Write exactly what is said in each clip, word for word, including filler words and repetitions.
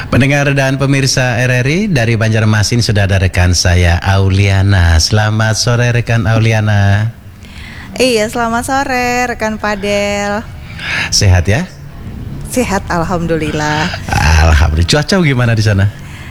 Pendengar dan pemirsa R R I dari Banjarmasin, sudah ada rekan saya Auliana. Selamat sore rekan Auliana. Iya, selamat sore rekan Padel. Sehat ya? Sehat, alhamdulillah. Alhamdulillah. Cuaca gimana di sana?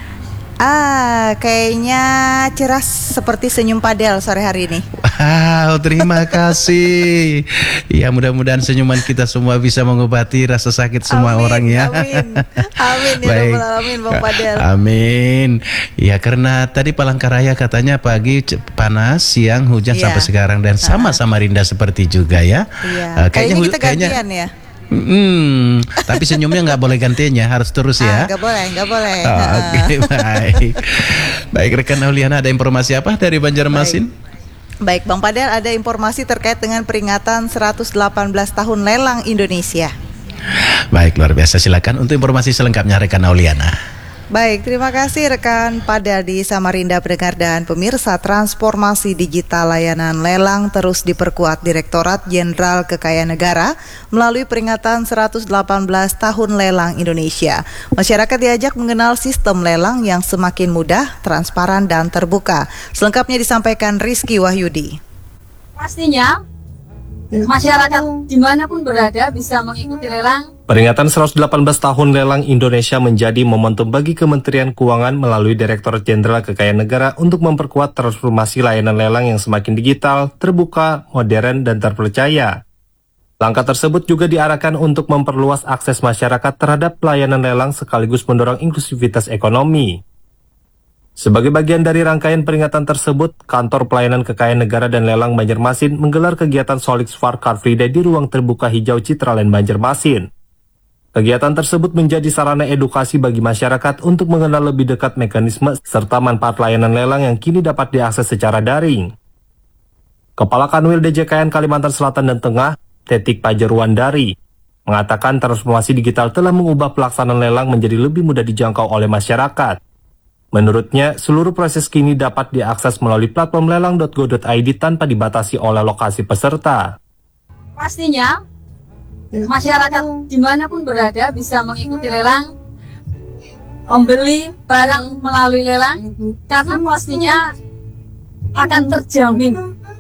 Ah, kayaknya cerah seperti senyum Padel sore hari ini. Wow, terima kasih. Ya, mudah-mudahan senyuman kita semua bisa mengobati rasa sakit semua amin, orang ya. Amin. Amin ya Baik. rabbal alamin Bang Padel. Amin. Ya, karena tadi Palangkaraya katanya pagi panas, siang hujan Iya. sampai sekarang, dan sama Samarinda seperti juga ya. Iya. Uh, Kayaknya kita kayaknya gantian ya. Hmm, tapi senyumnya nggak boleh gantinya, harus terus ya. Ah, nggak boleh, nggak boleh. Oh, Oke, okay, baik. Baik rekan Auliana, ada informasi apa dari Banjarmasin? Baik. Baik Bang Padel, ada informasi terkait dengan peringatan seratus delapan belas tahun lelang Indonesia. Baik, luar biasa. Silakan untuk informasi selengkapnya rekan Auliana. Baik, terima kasih rekan Padel di Samarinda, pendengar dan pemirsa. Transformasi digital layanan lelang terus diperkuat Direktorat Jenderal Kekayaan Negara melalui peringatan seratus delapan belas tahun lelang Indonesia. Masyarakat diajak mengenal sistem lelang yang semakin mudah, transparan dan terbuka. Selengkapnya disampaikan Rizky Wahyudi. Pastinya masyarakat dimanapun berada bisa mengikuti lelang. Peringatan seratus delapan belas tahun lelang Indonesia menjadi momentum bagi Kementerian Keuangan melalui Direktorat Jenderal Kekayaan Negara untuk memperkuat transformasi layanan lelang yang semakin digital, terbuka, modern, dan terpercaya. Langkah tersebut juga diarahkan untuk memperluas akses masyarakat terhadap pelayanan lelang sekaligus mendorong inklusivitas ekonomi. Sebagai bagian dari rangkaian peringatan tersebut, Kantor Pelayanan Kekayaan Negara dan Lelang Banjarmasin menggelar kegiatan Solixfar Car Free Day di ruang terbuka hijau Citraland Banjarmasin. Kegiatan tersebut menjadi sarana edukasi bagi masyarakat untuk mengenal lebih dekat mekanisme serta manfaat layanan lelang yang kini dapat diakses secara daring. Kepala Kanwil D J K N Kalimantan Selatan dan Tengah, Tetik Pajarwandari, mengatakan transformasi digital telah mengubah pelaksanaan lelang menjadi lebih mudah dijangkau oleh masyarakat. Menurutnya, seluruh proses kini dapat diakses melalui platform lelang titik go titik i d tanpa dibatasi oleh lokasi peserta. Pastinya masyarakat dimanapun berada bisa mengikuti lelang, membeli barang melalui lelang, karena pastinya akan terjamin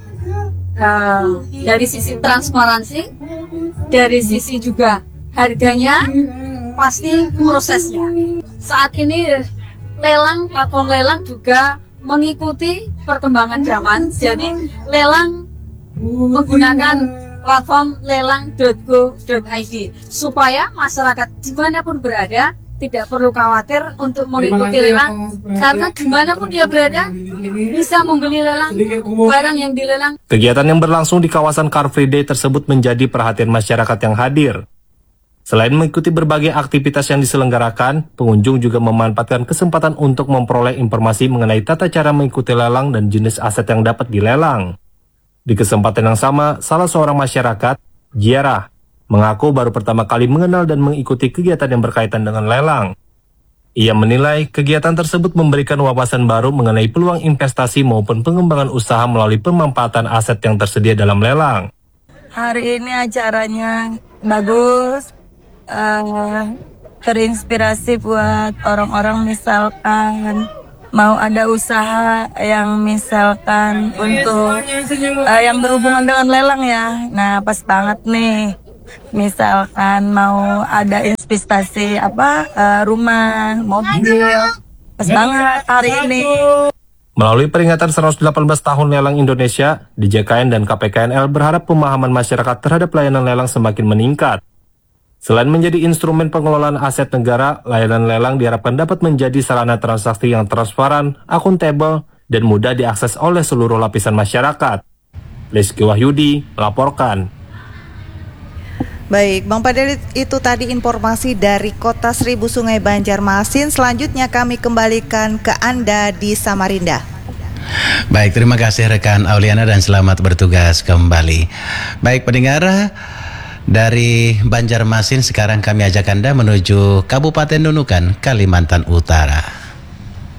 uh, dari sisi transparansi, dari sisi juga harganya, pasti prosesnya. Saat ini lelang, platform lelang juga mengikuti perkembangan zaman, jadi lelang menggunakan platform lelang titik go titik i d supaya masyarakat dimanapun berada tidak perlu khawatir untuk mengikuti lelang, karena dimanapun dia berada bisa membeli lelang barang yang dilelang. Kegiatan yang berlangsung di kawasan Car Free Day tersebut menjadi perhatian masyarakat yang hadir. Selain mengikuti berbagai aktivitas yang diselenggarakan, pengunjung juga memanfaatkan kesempatan untuk memperoleh informasi mengenai tata cara mengikuti lelang dan jenis aset yang dapat dilelang. Di kesempatan yang sama, salah seorang masyarakat, Jiarah, mengaku baru pertama kali mengenal dan mengikuti kegiatan yang berkaitan dengan lelang. Ia menilai kegiatan tersebut memberikan wawasan baru mengenai peluang investasi maupun pengembangan usaha melalui pemanfaatan aset yang tersedia dalam lelang. Hari ini acaranya bagus, uh, terinspirasi buat orang-orang misalkan mau ada usaha yang misalkan untuk uh, yang berhubungan dengan lelang ya. Nah, pas banget nih. Misalkan mau ada investasi apa uh, rumah, mobil. Pas banget hari ini. Melalui peringatan seratus delapan belas tahun lelang Indonesia, D J K N dan K P K N L berharap pemahaman masyarakat terhadap layanan lelang semakin meningkat. Selain menjadi instrumen pengelolaan aset negara, layanan lelang diharapkan dapat menjadi sarana transaksi yang transparan, akuntabel, dan mudah diakses oleh seluruh lapisan masyarakat. Rizky Wahyudi melaporkan. Baik, Bang Padel, itu tadi informasi dari Kota Seribu Sungai Banjarmasin. Selanjutnya kami kembalikan ke Anda di Samarinda. Baik, terima kasih rekan Auliana dan selamat bertugas kembali. Baik pendengar, dari Banjarmasin sekarang kami ajak Anda menuju Kabupaten Nunukan, Kalimantan Utara.